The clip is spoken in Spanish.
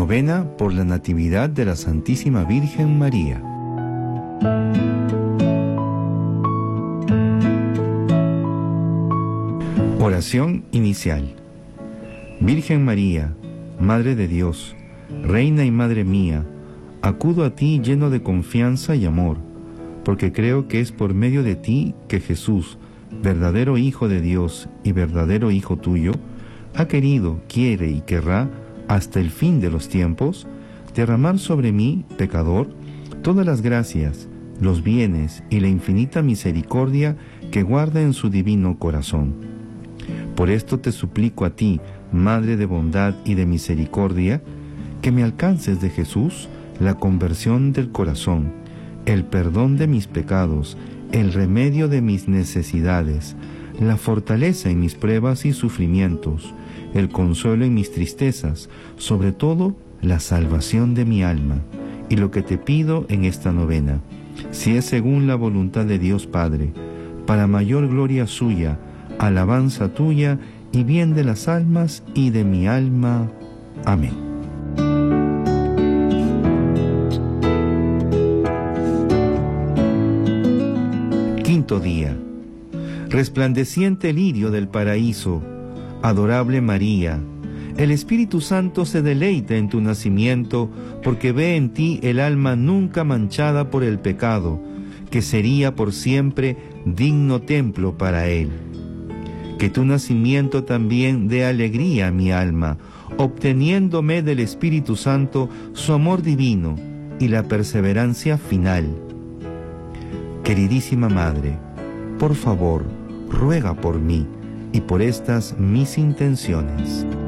Novena por la Natividad de la Santísima Virgen María. Oración inicial. Virgen María, Madre de Dios, Reina y Madre mía, acudo a ti lleno de confianza y amor, porque creo que es por medio de ti que Jesús, verdadero Hijo de Dios y verdadero Hijo tuyo, ha querido, quiere y querrá, hasta el fin de los tiempos, derramar sobre mí, pecador, todas las gracias, los bienes y la infinita misericordia que guarda en su divino corazón. Por esto te suplico a ti, Madre de bondad y de misericordia, que me alcances de Jesús la conversión del corazón, el perdón de mis pecados, el remedio de mis necesidades, la fortaleza en mis pruebas y sufrimientos, el consuelo en mis tristezas, sobre todo la salvación de mi alma. Y lo que te pido en esta novena, si es según la voluntad de Dios Padre, para mayor gloria suya, alabanza tuya y bien de las almas y de mi alma. Amén. Quinto día. Resplandeciente lirio del paraíso, adorable María, el Espíritu Santo se deleita en tu nacimiento porque ve en ti el alma nunca manchada por el pecado, que sería por siempre digno templo para él. Que tu nacimiento también dé alegría a mi alma, obteniéndome del Espíritu Santo su amor divino y la perseverancia final. Queridísima Madre, por favor, ruega por mí y por estas mis intenciones.